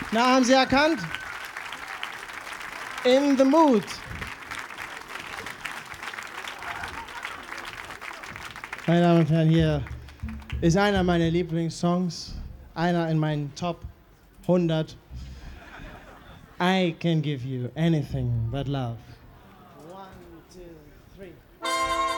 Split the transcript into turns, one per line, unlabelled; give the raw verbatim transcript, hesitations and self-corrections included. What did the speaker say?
Na, haben Sie erkannt? In the Mood. Meine Damen und Herren, hier ist einer meiner Lieblingssongs, einer in meinen Top hundert. I can give you anything but love.